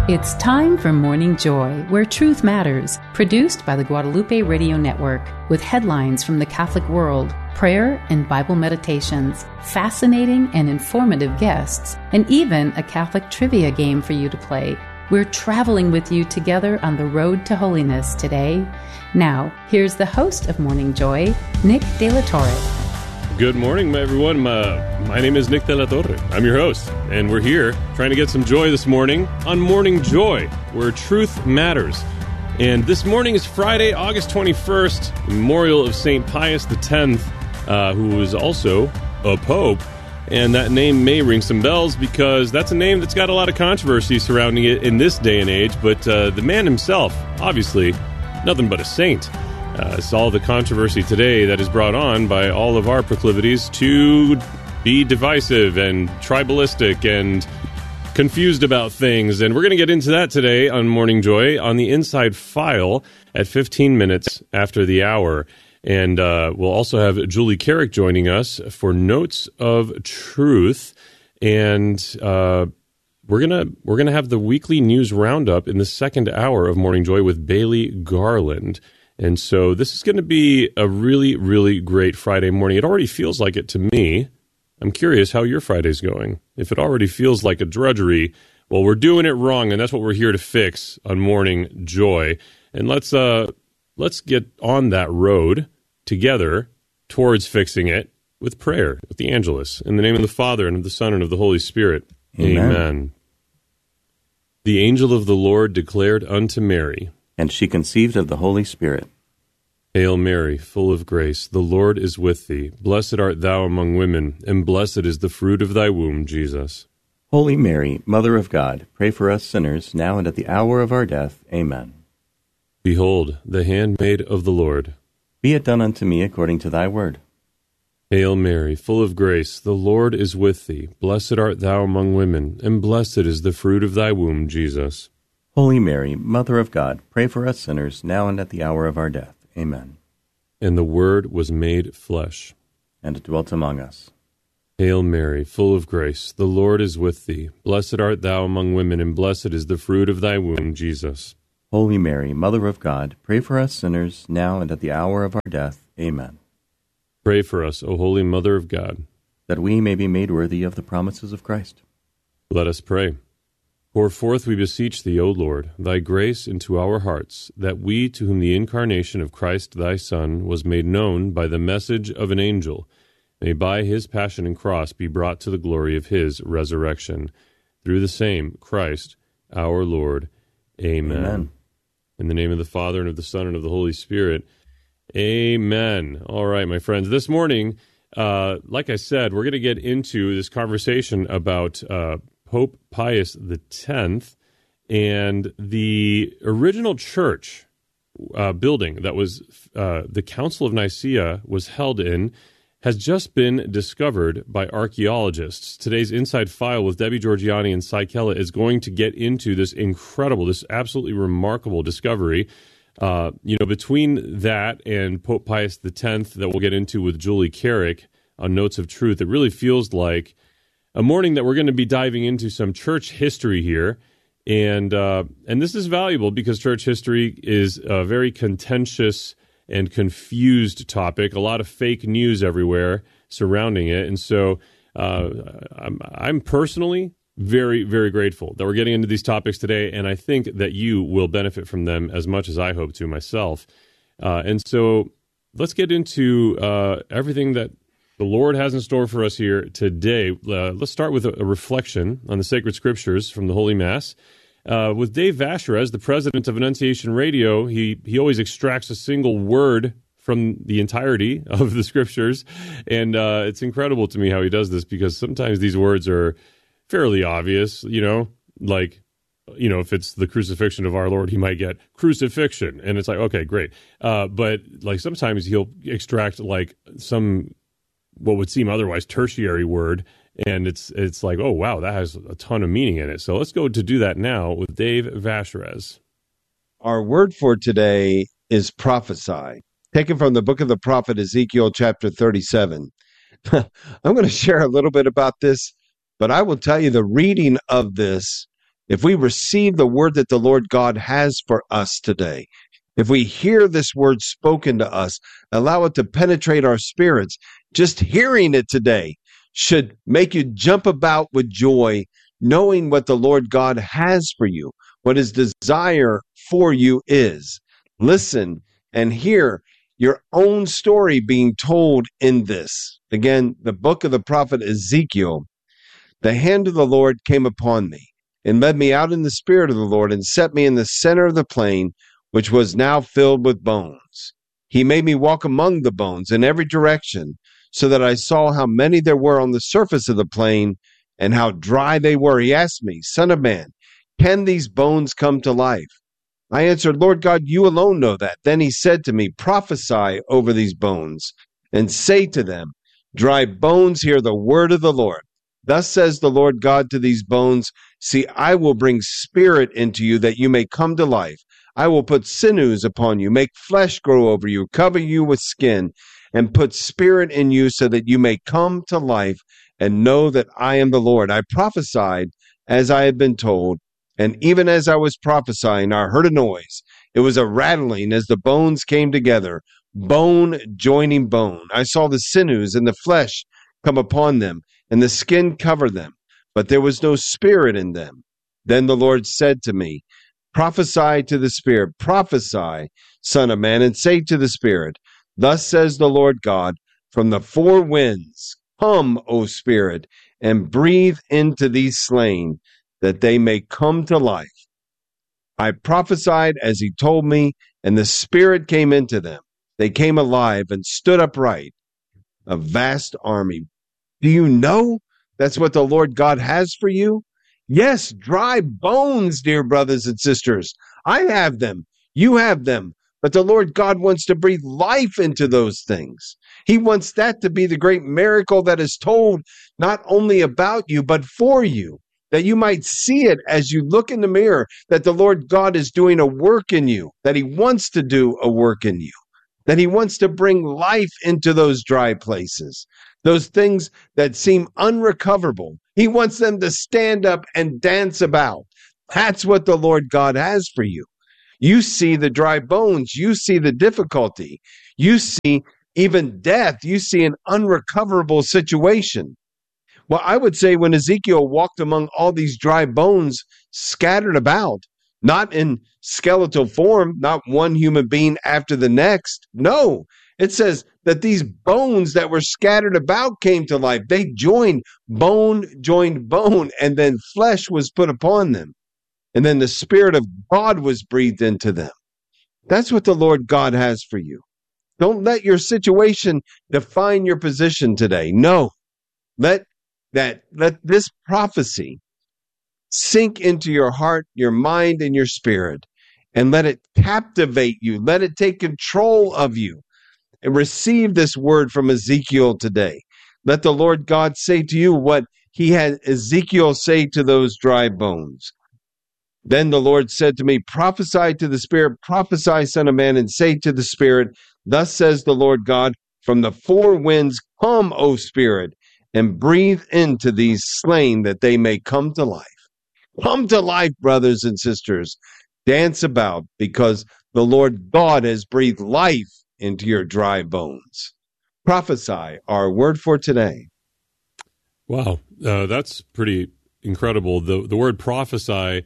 It's time for Morning Joy, where truth matters, produced by the Guadalupe Radio Network, with headlines from the Catholic world, prayer and Bible meditations, fascinating and informative guests, and even a Catholic trivia game for you to play. We're traveling with you together on the road to holiness today. Now, here's the host of Morning Joy, Nick De La Torre. Good morning, everyone. My name is Nick De La Torre. I'm your host, and we're here trying to get some joy this morning on Morning Joy, where truth matters. And this morning is Friday, August 21st, memorial of St. Pius X, who was also a pope. And that name may ring some bells because that's a name that's got a lot of controversy surrounding it in this day and age. But the man himself, obviously, nothing but a saint. It's all the controversy today that is brought on by all of our proclivities to be divisive and tribalistic and confused about things. And we're going to get into that today on Morning Joy on the Inside File at 15 minutes after the hour. And we'll also have Julie Carrick joining us for Notes of Truth. And we're gonna have the weekly news roundup in the second hour of Morning Joy with Bailey Garland. And so this is going to be a really, really great Friday morning. It already feels like it to me. I'm curious how your Friday's going. If it already feels like a drudgery, well, we're doing it wrong, and that's what we're here to fix on Morning Joy. And let's get on that road together towards fixing it with prayer, with the Angelus. In the name of the Father, and of the Son, and of the Holy Spirit. Amen. The angel of the Lord declared unto Mary, and she conceived of the Holy Spirit. Hail Mary, full of grace, the Lord is with thee. Blessed art thou among women, and blessed is the fruit of thy womb, Jesus. Holy Mary, Mother of God, pray for us sinners, now and at the hour of our death. Amen. Behold, the handmaid of the Lord. Be it done unto me according to thy word. Hail Mary, full of grace, the Lord is with thee. Blessed art thou among women, and blessed is the fruit of thy womb, Jesus. Holy Mary, Mother of God, pray for us sinners, now and at the hour of our death. Amen. And the Word was made flesh, and dwelt among us. Hail Mary, full of grace, the Lord is with thee. Blessed art thou among women, and blessed is the fruit of thy womb, Jesus. Holy Mary, Mother of God, pray for us sinners, now and at the hour of our death. Amen. Pray for us, O Holy Mother of God, that we may be made worthy of the promises of Christ. Let us pray. Pour forth, we beseech thee, O Lord, thy grace into our hearts, that we, to whom the incarnation of Christ thy Son was made known by the message of an angel, may by his passion and cross be brought to the glory of his resurrection. Through the same Christ our Lord. Amen. Amen. In the name of the Father, and of the Son, and of the Holy Spirit. Amen. All right, my friends. This morning, like I said, we're going to get into this conversation about Pope Pius X and the original church building that was the Council of Nicaea was held in has just been discovered by archaeologists. Today's Inside File with Debbie Georgiani and Cy Kella is going to get into this incredible, this absolutely remarkable discovery. Between that and Pope Pius X that we'll get into with Julie Carrick on Notes of Truth, it really feels like a morning that we're going to be diving into some church history here. And this is valuable because church history is a very contentious and confused topic, a lot of fake news everywhere surrounding it. And so I'm personally very, very grateful that we're getting into these topics today, and I think that you will benefit from them as much as I hope to myself. And so let's get into everything that the Lord has in store for us here today. Let's start with a reflection on the sacred scriptures from the Holy Mass. With Dave Vacherez, the president of Annunciation Radio, he always extracts a single word from the entirety of the scriptures, and it's incredible to me how he does this, because sometimes these words are fairly obvious, if it's the crucifixion of our Lord, he might get crucifixion, and it's like, okay, great. But like sometimes he'll extract like some what would seem otherwise tertiary word, and it's like, oh, wow, that has a ton of meaning in it. So let's go to do that now with Dave Vacherez. Our word for today is prophesy, taken from the book of the prophet Ezekiel, chapter 37. I'm going to share a little bit about this, but I will tell you the reading of this if we receive the word that the Lord God has for us today, if we hear this word spoken to us, allow it to penetrate our spirits, just hearing it today should make you jump about with joy, knowing what the Lord God has for you, what his desire for you is. Listen and hear your own story being told in this. Again, the book of the prophet Ezekiel. The hand of the Lord came upon me and led me out in the spirit of the Lord and set me in the center of the plain, which was now filled with bones. He made me walk among the bones in every direction, so that I saw how many there were on the surface of the plain and how dry they were. He asked me, Son of man, can these bones come to life? I answered, Lord God, you alone know that. Then he said to me, prophesy over these bones and say to them, dry bones, hear the word of the Lord. Thus says the Lord God to these bones, see, I will bring spirit into you that you may come to life. I will put sinews upon you, make flesh grow over you, cover you with skin, and put spirit in you so that you may come to life and know that I am the Lord. I prophesied as I had been told, and even as I was prophesying, I heard a noise. It was a rattling as the bones came together, bone joining bone. I saw the sinews and the flesh come upon them, and the skin cover them, but there was no spirit in them. Then the Lord said to me, prophesy to the spirit, prophesy, son of man, and say to the spirit, thus says the Lord God, from the four winds, come, O spirit, and breathe into these slain, that they may come to life. I prophesied as he told me, and the spirit came into them. They came alive and stood upright, a vast army. Do you know that's what the Lord God has for you? Yes, dry bones, dear brothers and sisters. I have them. You have them. But the Lord God wants to breathe life into those things. He wants that to be the great miracle that is told not only about you, but for you, that you might see it as you look in the mirror, that the Lord God is doing a work in you, that he wants to do a work in you, that he wants to bring life into those dry places, those things that seem unrecoverable. He wants them to stand up and dance about. That's what the Lord God has for you. You see the dry bones. You see the difficulty. You see even death. You see an unrecoverable situation. Well, I would say when Ezekiel walked among all these dry bones scattered about, not in skeletal form, not one human being after the next. No, it says that these bones that were scattered about came to life. They joined bone, and then flesh was put upon them. And then the Spirit of God was breathed into them. That's what the Lord God has for you. Don't let your situation define your position today. No, let this prophecy sink into your heart, your mind, and your spirit, and let it captivate you. Let it take control of you. And receive this word from Ezekiel today. Let the Lord God say to you what he had Ezekiel say to those dry bones. Then the Lord said to me, prophesy to the Spirit, prophesy, son of man, and say to the Spirit, thus says the Lord God, from the four winds come, O Spirit, and breathe into these slain that they may come to life. Come to life, brothers and sisters. Dance about, because the Lord God has breathed life into your dry bones. Prophesy, our word for today. Wow, that's pretty incredible. The word prophesy,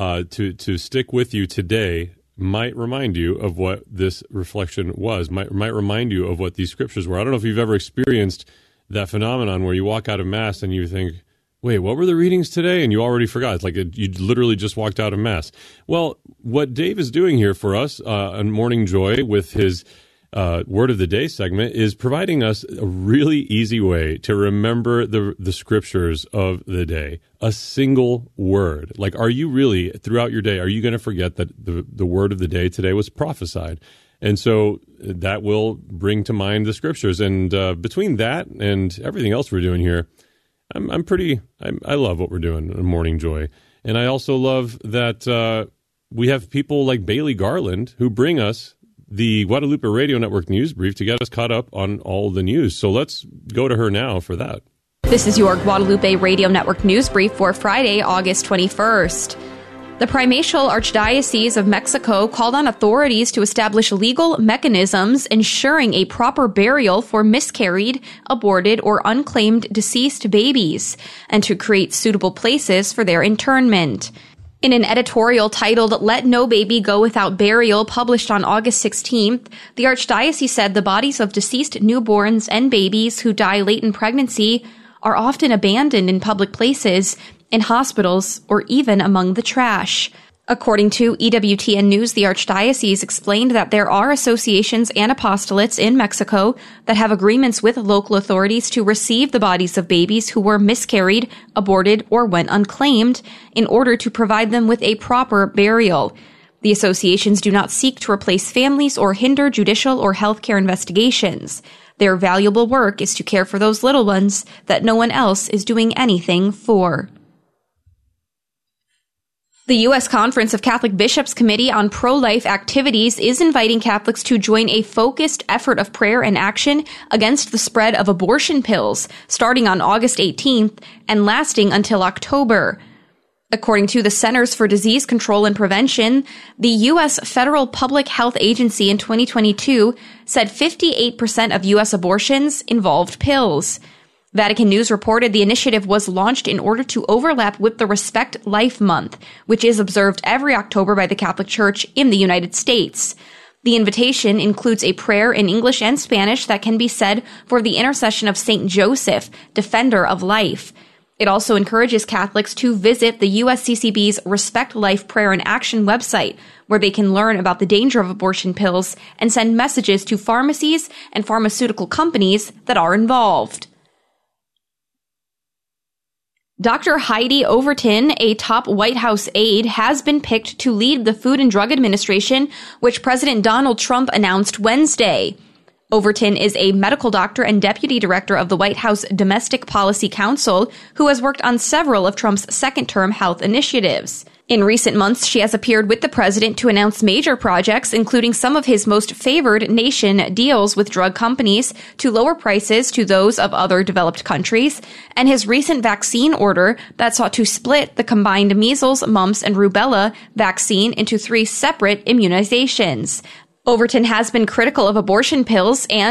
to stick with you today, might remind you of what this reflection was, might remind you of what these scriptures were. I don't know if you've ever experienced that phenomenon where you walk out of Mass and you think, wait, what were the readings today? And you already forgot. It's like you literally just walked out of Mass. Well, what Dave is doing here for us on Morning Joy with his Word of the Day segment is providing us a really easy way to remember the scriptures of the day. A single word. Like, are you really, throughout your day, are you going to forget that the word of the day today was prophesied? And so that will bring to mind the scriptures. And between that and everything else we're doing here, I love what we're doing in Morning Joy. And I also love that we have people like Bailey Garland who bring us the Guadalupe Radio Network news brief to get us caught up on all the news. So let's go to her now for that. This is your Guadalupe Radio Network news brief for Friday, August 21st. The Primatial Archdiocese of Mexico called on authorities to establish legal mechanisms ensuring a proper burial for miscarried, aborted, or unclaimed deceased babies, and to create suitable places for their internment. In an editorial titled "Let No Baby Go Without Burial," published on August 16th, the Archdiocese said the bodies of deceased newborns and babies who die late in pregnancy are often abandoned in public places, in hospitals, or even among the trash. According to EWTN News, the Archdiocese explained that there are associations and apostolates in Mexico that have agreements with local authorities to receive the bodies of babies who were miscarried, aborted, or went unclaimed in order to provide them with a proper burial. The associations do not seek to replace families or hinder judicial or healthcare investigations. Their valuable work is to care for those little ones that no one else is doing anything for. The U.S. Conference of Catholic Bishops Committee on Pro-Life Activities is inviting Catholics to join a focused effort of prayer and action against the spread of abortion pills, starting on August 18th and lasting until October. According to the Centers for Disease Control and Prevention, the U.S. Federal Public Health Agency in 2022 said 58% of U.S. abortions involved pills. Vatican News reported the initiative was launched in order to overlap with the Respect Life Month, which is observed every October by the Catholic Church in the United States. The invitation includes a prayer in English and Spanish that can be said for the intercession of Saint Joseph, defender of life. It also encourages Catholics to visit the USCCB's Respect Life Prayer and Action website, where they can learn about the danger of abortion pills and send messages to pharmacies and pharmaceutical companies that are involved. Dr. Heidi Overton, a top White House aide, has been picked to lead the Food and Drug Administration, which President Donald Trump announced Wednesday. Overton is a medical doctor and deputy director of the White House Domestic Policy Council, who has worked on several of Trump's second-term health initiatives. In recent months, she has appeared with the president to announce major projects, including some of his most favored nation deals with drug companies to lower prices to those of other developed countries, and his recent vaccine order that sought to split the combined measles, mumps, and rubella vaccine into 3 separate immunizations. Overton has been critical of abortion pills and